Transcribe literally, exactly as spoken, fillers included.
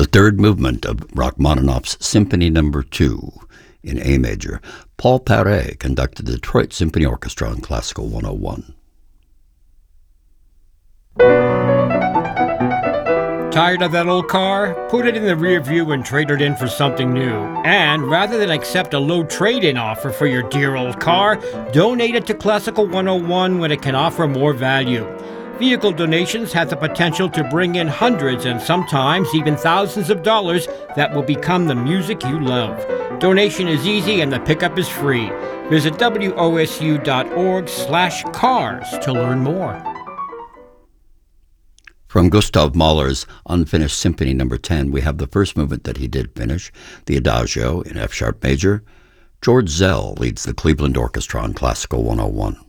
third movement of Rachmaninoff's Symphony Number two in A major. Paul Paret conducted the Detroit Symphony Orchestra on Classical one oh one. Tired of that old car? Put it in the rear view and trade it in for something new. And rather than accept a low trade-in offer for your dear old car, donate it to Classical one oh one when it can offer more value. Vehicle donations have the potential to bring in hundreds and sometimes even thousands of dollars that will become the music you love. Donation is easy and the pickup is free. Visit W O S U dot org slash cars to learn more. From Gustav Mahler's Unfinished Symphony Number ten, we have the first movement that he did finish, the Adagio in F-sharp major. George Zell leads the Cleveland Orchestra on Classical one oh one.